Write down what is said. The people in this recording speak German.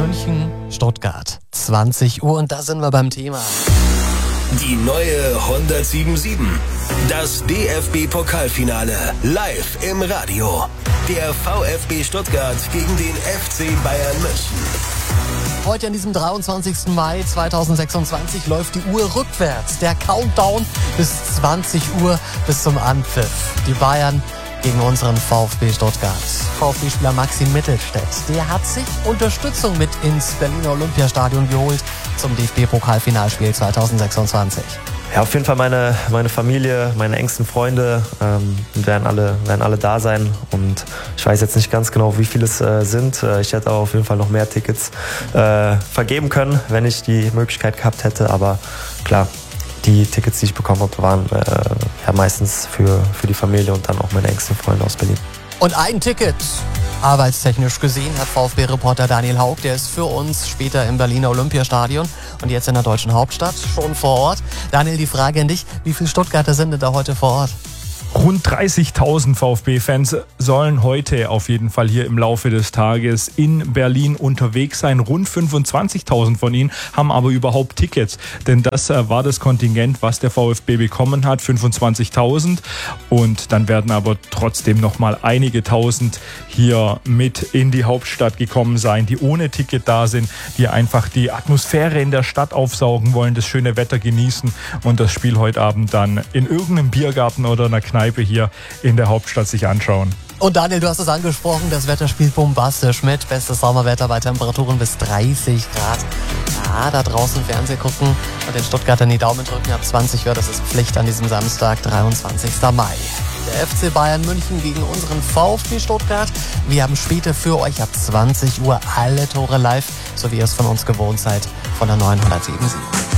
München, Stuttgart. 20 Uhr und da sind wir beim Thema. Die neue 107.7. Das DFB-Pokalfinale live im Radio. Der VfB Stuttgart gegen den FC Bayern München. Heute an diesem 23. Mai 2026 läuft die Uhr rückwärts. Der Countdown bis 20 Uhr bis zum Anpfiff. Die Bayern gegen unseren VfB Stuttgart. VfB-Spieler Maxim Mittelstädt, der hat sich Unterstützung mit ins Berliner Olympiastadion geholt zum DFB-Pokalfinalspiel 2026. Ja, auf jeden Fall meine Familie, meine engsten Freunde werden alle da sein. Und ich weiß jetzt nicht ganz genau, wie viele es sind. Ich hätte auch auf jeden Fall noch mehr Tickets vergeben können, wenn ich die Möglichkeit gehabt hätte. Aber klar, die Tickets, die ich bekommen habe, waren meistens für die Familie und dann auch meine engsten Freunde aus Berlin. Und ein Ticket, arbeitstechnisch gesehen, hat VfB-Reporter Daniel Haug. Der ist für uns später im Berliner Olympiastadion und jetzt in der deutschen Hauptstadt schon vor Ort. Daniel, die Frage an dich, wie viele Stuttgarter sind denn da heute vor Ort? Rund 30.000 VfB-Fans sollen heute auf jeden Fall hier im Laufe des Tages in Berlin unterwegs sein. Rund 25.000 von ihnen haben aber überhaupt Tickets, denn das war das Kontingent, was der VfB bekommen hat, 25.000. Und dann werden aber trotzdem noch mal einige Tausend hier mit in die Hauptstadt gekommen sein, die ohne Ticket da sind, die einfach die Atmosphäre in der Stadt aufsaugen wollen, das schöne Wetter genießen und das Spiel heute Abend dann in irgendeinem Biergarten oder einer Kneipe hier in der Hauptstadt sich anschauen. Und Daniel, du hast es angesprochen, das Wetter spielt bombastisch mit. Bestes Sommerwetter bei Temperaturen bis 30 Grad. Ja, da draußen Fernsehen gucken und den Stuttgartern die Daumen drücken ab 20 Uhr. Das ist Pflicht an diesem Samstag, 23. Mai. Der FC Bayern München gegen unseren VfB Stuttgart. Wir haben später für euch ab 20 Uhr alle Tore live, so wie ihr es von uns gewohnt seid, von der 907.7.